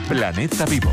Planeta Vivo.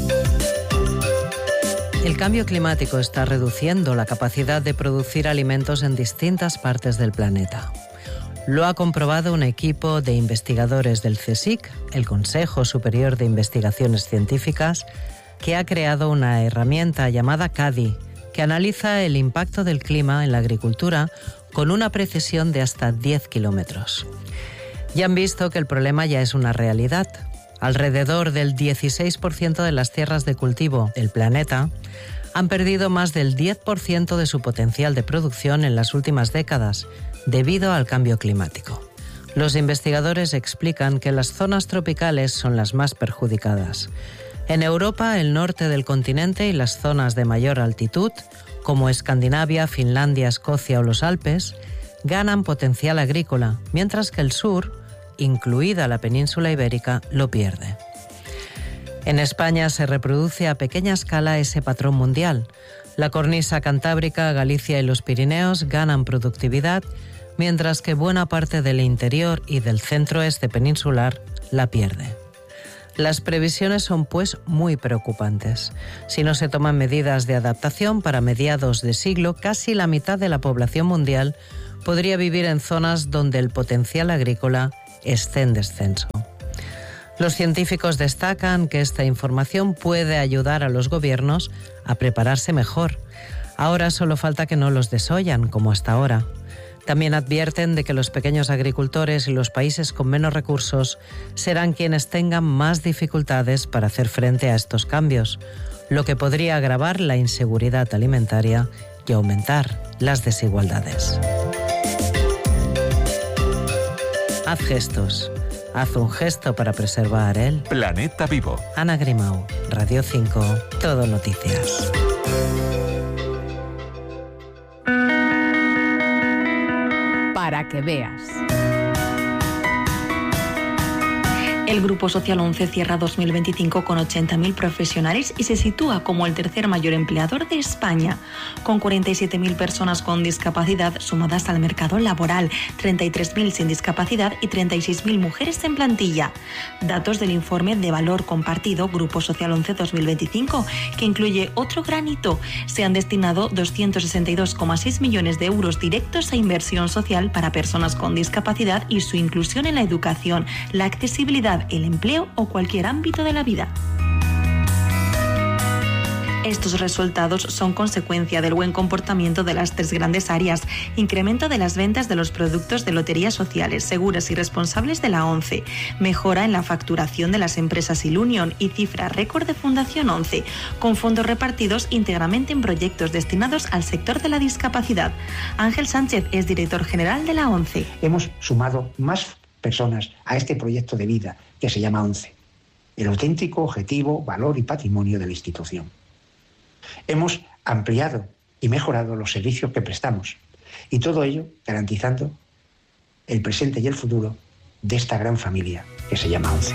El cambio climático está reduciendo la capacidad de producir alimentos en distintas partes del planeta. Lo ha comprobado un equipo de investigadores del CSIC, el Consejo Superior de Investigaciones Científicas, que ha creado una herramienta llamada CADI, que analiza el impacto del clima en la agricultura con una precisión de hasta 10 kilómetros. Ya han visto que el problema ya es una realidad. Alrededor del 16% de las tierras de cultivo del planeta han perdido más del 10% de su potencial de producción en las últimas décadas, debido al cambio climático. Los investigadores explican que las zonas tropicales son las más perjudicadas. En Europa, el norte del continente y las zonas de mayor altitud, como Escandinavia, Finlandia, Escocia o los Alpes, ganan potencial agrícola, mientras que el sur, incluida la península ibérica, lo pierde. En España se reproduce a pequeña escala ese patrón mundial. La cornisa cantábrica, Galicia y los Pirineos ganan productividad, mientras que buena parte del interior y del centro-este peninsular la pierde. Las previsiones son, pues, muy preocupantes. Si no se toman medidas de adaptación, para mediados de siglo, casi la mitad de la población mundial podría vivir en zonas donde el potencial agrícola esté en descenso. Los científicos destacan que esta información puede ayudar a los gobiernos a prepararse mejor. Ahora solo falta que no los desollan, como hasta ahora. También advierten de que los pequeños agricultores y los países con menos recursos serán quienes tengan más dificultades para hacer frente a estos cambios, lo que podría agravar la inseguridad alimentaria y aumentar las desigualdades. Haz gestos. Haz un gesto para preservar el Planeta Vivo. Ana Grimau, Radio 5, Todo Noticias. Para que veas. El Grupo Social 11 cierra 2025 con 80.000 profesionales y se sitúa como el tercer mayor empleador de España, con 47.000 personas con discapacidad sumadas al mercado laboral, 33.000 sin discapacidad y 36.000 mujeres en plantilla. Datos del informe de valor compartido Grupo Social 11 2025, que incluye otro gran hito. Se han destinado 262,6 millones de euros directos a inversión social para personas con discapacidad y su inclusión en la educación, la accesibilidad, el empleo o cualquier ámbito de la vida. Estos resultados son consecuencia del buen comportamiento de las tres grandes áreas: incremento de las ventas de los productos de loterías sociales, seguras y responsables de la ONCE, mejora en la facturación de las empresas Ilunion y cifra récord de Fundación 11, con fondos repartidos íntegramente en proyectos destinados al sector de la discapacidad. Ángel Sánchez es director general de la ONCE. Hemos sumado más personas a este proyecto de vida que se llama ONCE, el auténtico objetivo, valor y patrimonio de la institución. Hemos ampliado y mejorado los servicios que prestamos, y todo ello garantizando el presente y el futuro de esta gran familia que se llama ONCE.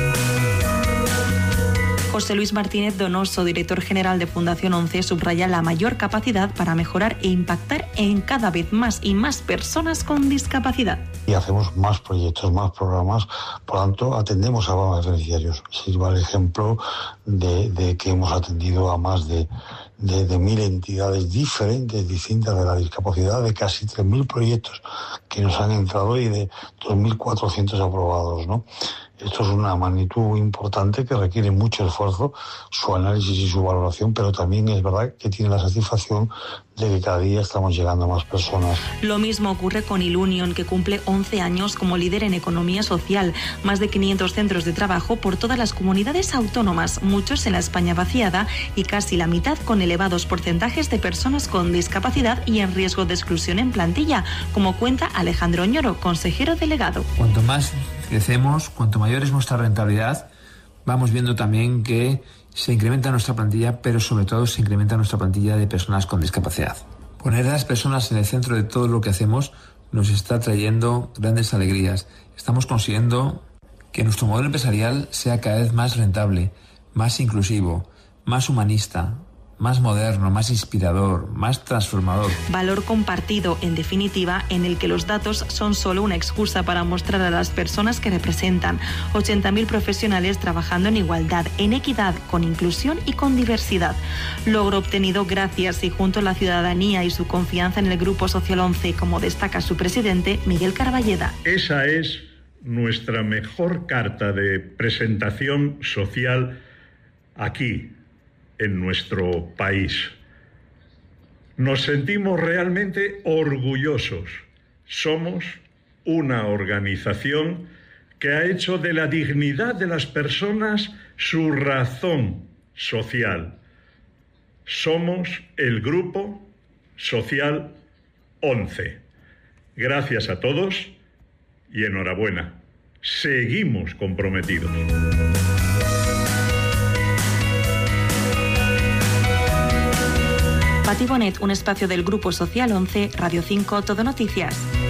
José Luis Martínez Donoso, director general de Fundación 11, subraya la mayor capacidad para mejorar e impactar en cada vez más y más personas con discapacidad. Y hacemos más proyectos, más programas, por lo tanto atendemos a más beneficiarios. Sirva el ejemplo de que hemos atendido a más de 1.000 entidades diferentes, distintas de la discapacidad, de casi 3.000 proyectos que nos han entrado y de 2.400 aprobados, ¿no? Esto es una magnitud importante que requiere mucho esfuerzo, su análisis y su valoración, pero también es verdad que tiene la satisfacción de que cada día estamos llegando a más personas. Lo mismo ocurre con Ilunion, que cumple 11 años como líder en economía social. Más de 500 centros de trabajo por todas las comunidades autónomas, muchos en la España vaciada y casi la mitad con elevados porcentajes de personas con discapacidad y en riesgo de exclusión en plantilla, como cuenta Alejandro Ñoro, consejero delegado. Cuanto más crecemos, cuanto mayor es nuestra rentabilidad, vamos viendo también que se incrementa nuestra plantilla, pero sobre todo se incrementa nuestra plantilla de personas con discapacidad. Poner a las personas en el centro de todo lo que hacemos nos está trayendo grandes alegrías. Estamos consiguiendo que nuestro modelo empresarial sea cada vez más rentable, más inclusivo, más humanista, más moderno, más inspirador, más transformador. Valor compartido, en definitiva, en el que los datos son solo una excusa para mostrar a las personas que representan. 80.000 profesionales trabajando en igualdad, en equidad, con inclusión y con diversidad. Logro obtenido gracias y junto a la ciudadanía y su confianza en el Grupo Social 11, como destaca su presidente, Miguel Carballeda. Esa es nuestra mejor carta de presentación social aquí, en nuestro país. Nos sentimos realmente orgullosos. Somos una organización que ha hecho de la dignidad de las personas su razón social. Somos el Grupo Social 11. Gracias a todos y enhorabuena. Seguimos comprometidos. Pati Bonet, un espacio del Grupo Social 11, Radio 5, Todo Noticias.